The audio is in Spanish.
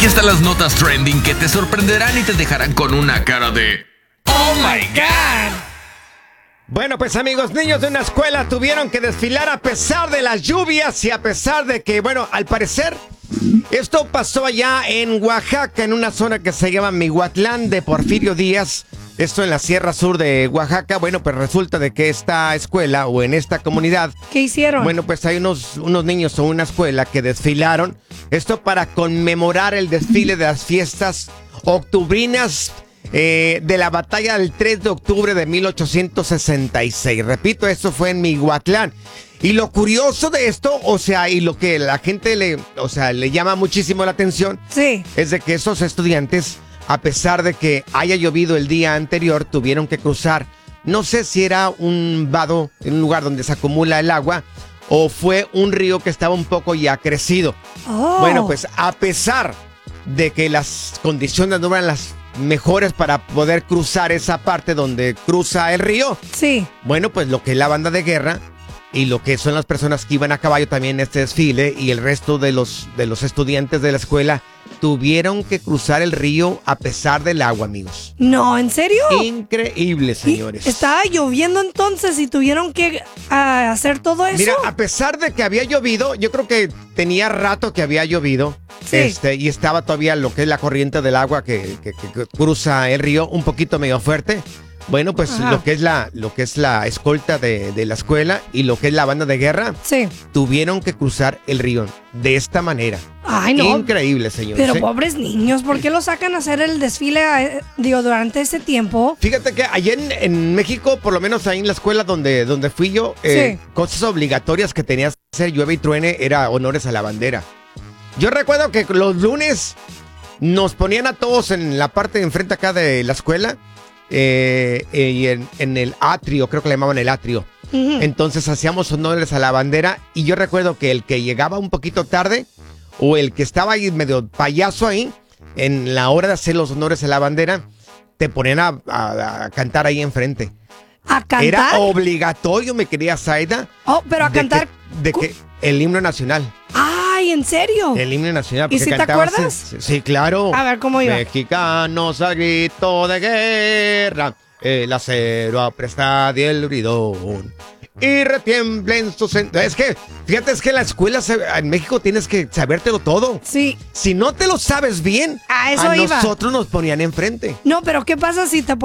Aquí están las notas trending que te sorprenderán y te dejarán con una cara de ¡Oh my God! Bueno, pues amigos, niños de una escuela tuvieron que desfilar a pesar de las lluvias y a pesar de que, bueno, al parecer, esto pasó allá en Oaxaca, en una zona que se llama Mihuatlán de Porfirio Díaz. Esto en la Sierra Sur de Oaxaca. Bueno, pues resulta de que esta escuela o en esta comunidad... ¿Qué hicieron? Bueno, pues hay unos niños o una escuela que desfilaron. Esto para conmemorar el desfile de las fiestas octubrinas de la batalla del 3 de octubre de 1866. Repito, esto fue en Mihuatlán. Y lo curioso de esto, o sea, y lo que la gente le llama muchísimo la atención, sí, es de que esos estudiantes, a pesar de que haya llovido el día anterior, tuvieron que cruzar, no sé si era un vado, en un lugar donde se acumula el agua, o fue un río que estaba un poco ya crecido. Oh. Bueno, pues a pesar de que las condiciones no eran las mejores para poder cruzar esa parte donde cruza el río, sí, bueno, pues lo que es la banda de guerra y lo que son las personas que iban a caballo también en este desfile y el resto de los estudiantes de la escuela tuvieron que cruzar el río a pesar del agua, amigos. No, ¿en serio? Increíble, señores. Estaba lloviendo entonces y tuvieron que hacer todo eso. Mira, a pesar de que había llovido, yo creo que tenía rato que había llovido. Sí. Y estaba todavía lo que es la corriente del agua que cruza el río, un poquito medio fuerte. Bueno, pues Ajá. lo que es la escolta de la escuela y lo que es la banda de guerra, sí, tuvieron que cruzar el río de esta manera. Ay, no. Increíble, señores. Pero pobres niños, ¿por qué los sacan a hacer el desfile durante ese tiempo? Fíjate que allá en México, por lo menos ahí en la escuela donde fui yo, Sí. cosas obligatorias que tenías que hacer, llueve y truene, era honores a la bandera. Yo recuerdo que los lunes nos ponían a todos en la parte de enfrente acá de la escuela, y en el atrio, creo que le llamaban el atrio. Ujú. Entonces hacíamos honores a la bandera y yo recuerdo que el que llegaba un poquito tarde o el que estaba ahí medio payaso ahí, en la hora de hacer los honores a la bandera, te ponían a cantar ahí enfrente. ¿A cantar? Era obligatorio, mi querida Zaida. Oh, pero a cantar. De que el himno nacional. Ay, ¿en serio? El himno nacional. ¿Y porque si te cantabas acuerdas? Sí, claro. A ver, ¿cómo iba? Mexicanos al grito de guerra, el acero apresta y el bridón. Y retiemblen sus... Es que, fíjate, es que en la escuela en México tienes que sabértelo todo. Sí. Si no te lo sabes bien, A eso iba. nosotros nos ponían enfrente. No, pero ¿qué pasa si te